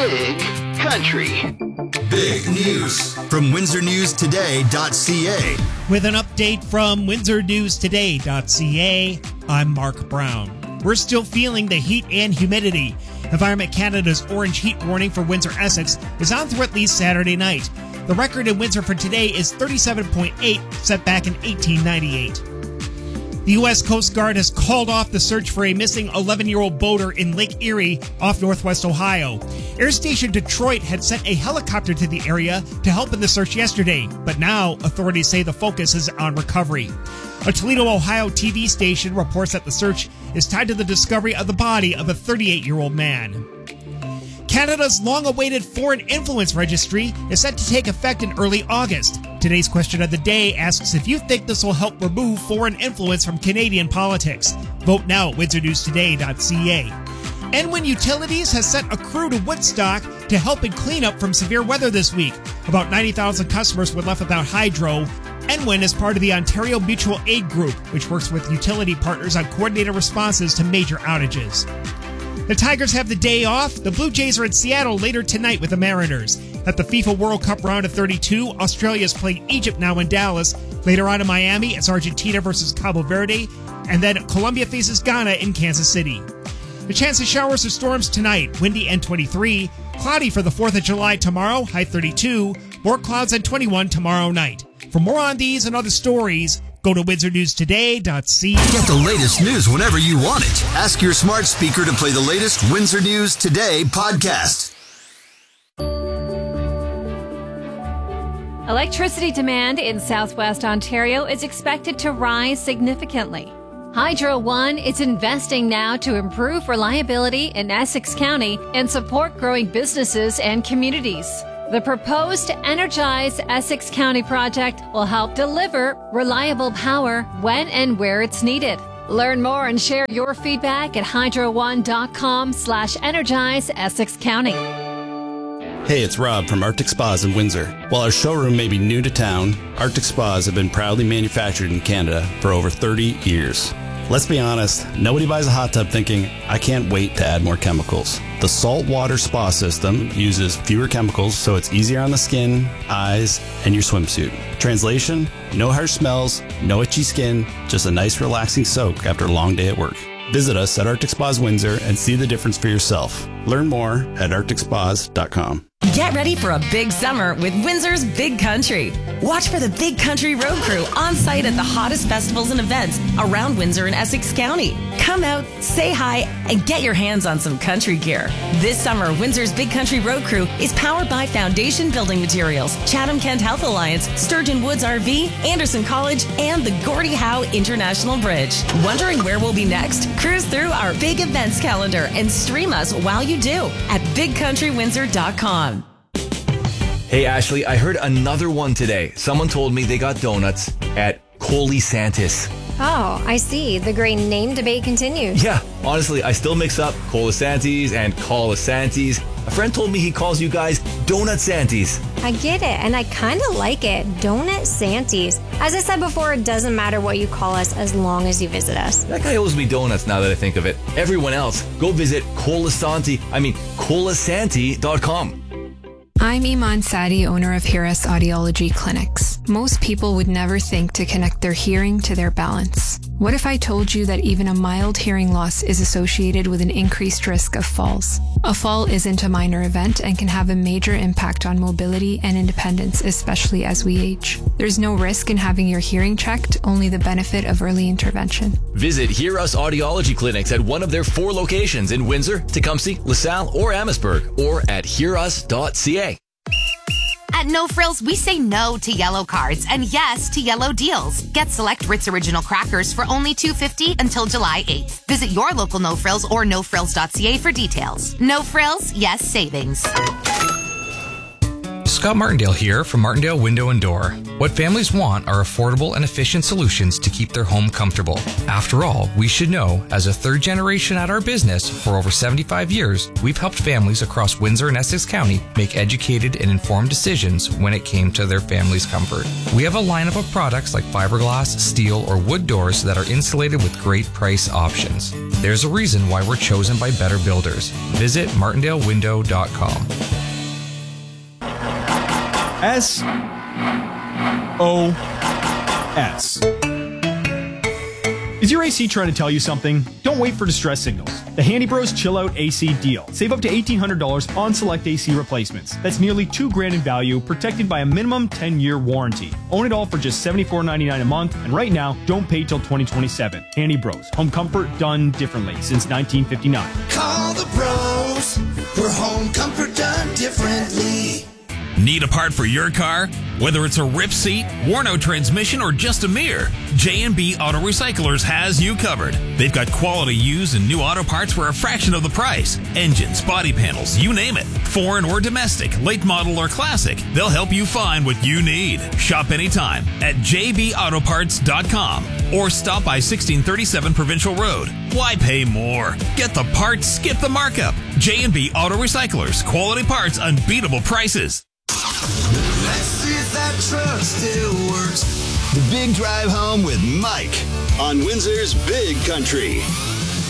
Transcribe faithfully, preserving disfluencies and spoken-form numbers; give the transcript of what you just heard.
Big Country. Big news from Windsor News Today dot C A. With an update from Windsor News Today dot C A, I'm Mark Brown. We're still feeling the heat and humidity. Environment Canada's orange heat warning for Windsor-Essex is on through at least Saturday night. The record in Windsor for today is thirty-seven point eight, set back in eighteen ninety-eight. The U S Coast Guard has called off the search for a missing eleven-year-old boater in Lake Erie off northwest Ohio. Air Station Detroit had sent a helicopter to the area to help in the search yesterday, but now authorities say the focus is on recovery. A Toledo, Ohio T V station reports that the search is tied to the discovery of the body of a thirty-eight-year-old man. Canada's long-awaited Foreign Influence Registry is set to take effect in early August. Today's question of the day asks if you think this will help remove foreign influence from Canadian politics. Vote now at Windsor News Today dot C A. Enwin Utilities has sent a crew to Woodstock to help in cleanup from severe weather this week. About ninety thousand customers were left without hydro. Enwin is part of the Ontario Mutual Aid Group, which works with utility partners on coordinated responses to major outages. The Tigers have the day off. The Blue Jays are in Seattle later tonight with the Mariners. At the FIFA World Cup round of thirty-two, Australia is playing Egypt now in Dallas. Later on in Miami, it's Argentina versus Cabo Verde. And then Colombia faces Ghana in Kansas City. The chance of showers or storms tonight, windy and twenty-three. Cloudy for the fourth of July tomorrow, high thirty-two. More clouds and twenty-one tomorrow night. For more on these and other stories, go to Windsor News Today dot C A. Get the latest news whenever you want it. Ask your smart speaker to play the latest Windsor News Today podcast. Electricity demand in southwest Ontario is expected to rise significantly. Hydro One is investing now to improve reliability in Essex County and support growing businesses and communities. The proposed Energize Essex County project will help deliver reliable power when and where it's needed. Learn more and share your feedback at hydro one dot com slash energize Essex County. Hey, it's Rob from Arctic Spas in Windsor. While our showroom may be new to town, Arctic Spas have been proudly manufactured in Canada for over thirty years. Let's be honest, nobody buys a hot tub thinking, I can't wait to add more chemicals. The saltwater spa system uses fewer chemicals, so it's easier on the skin, eyes, and your swimsuit. Translation, no harsh smells, no itchy skin, just a nice relaxing soak after a long day at work. Visit us at Arctic Spas Windsor and see the difference for yourself. Learn more at arctic spas dot com. Get ready for a big summer with Windsor's Big Country. Watch for the Big Country Road Crew on site at the hottest festivals and events around Windsor and Essex County. Come out, say hi, and get your hands on some country gear. This summer, Windsor's Big Country Road Crew is powered by Foundation Building Materials, Chatham-Kent Health Alliance, Sturgeon Woods R V, Anderson College, and the Gordie Howe International Bridge. Wondering where we'll be next? Cruise through our big events calendar and stream us while you do at big country windsor dot com. Hey, Ashley, I heard another one today. Someone told me they got donuts at Colisantis. Oh, I see. The great name debate continues. Yeah, honestly, I still mix up Colisantis and Colisantis. A friend told me he calls you guys Donut Santies. I get it, and I kind of like it. Donut Santies. As I said before, it doesn't matter what you call us as long as you visit us. That guy owes me donuts now that I think of it. Everyone else, go visit Colisanti, I mean, colisanti dot com. I'm Iman Sadi, owner of Hear Us Audiology Clinics. Most people would never think to connect their hearing to their balance. What if I told you that even a mild hearing loss is associated with an increased risk of falls? A fall isn't a minor event and can have a major impact on mobility and independence, especially as we age. There's no risk in having your hearing checked, only the benefit of early intervention. Visit Hear Us Audiology Clinics at one of their four locations in Windsor, Tecumseh, LaSalle, or Amherstburg, or at hear us dot c a. At No Frills, we say no to yellow cards and yes to yellow deals. Get select Ritz Original crackers for only two dollars and fifty cents until July eighth. Visit your local No Frills or no frills dot c a for details. No Frills, yes savings. Scott Martindale here from Martindale Window and Door. What families want are affordable and efficient solutions to keep their home comfortable. After all, we should know, as a third generation at our business for over seventy-five years, we've helped families across Windsor and Essex County make educated and informed decisions when it came to their family's comfort. We have a lineup of products like fiberglass, steel, or wood doors that are insulated with great price options. There's a reason why we're chosen by better builders. Visit martindale window dot com. S O S. Is your A C trying to tell you something? Don't wait for distress signals. The Handy Bros Chill Out A C deal. Save up to eighteen hundred dollars on select A C replacements. That's nearly two grand in value, protected by a minimum ten-year warranty. Own it all for just seventy-four ninety-nine a month, and right now, don't pay till twenty twenty-seven. Handy Bros. Home comfort done differently since nineteen fifty-nine. Call the bros for home comfort done differently. Need a part for your car? Whether it's a rip seat, worn out transmission, or just a mirror, J and B Auto Recyclers has you covered. They've got quality used and new auto parts for a fraction of the price. Engines, body panels, you name it. Foreign or domestic, late model or classic, they'll help you find what you need. Shop anytime at j b auto parts dot com or stop by sixteen thirty-seven Provincial Road. Why pay more? Get the parts, skip the markup. J and B Auto Recyclers, quality parts, unbeatable prices. Let's see if that truck still works. The Big Drive Home with Mike on Windsor's Big Country.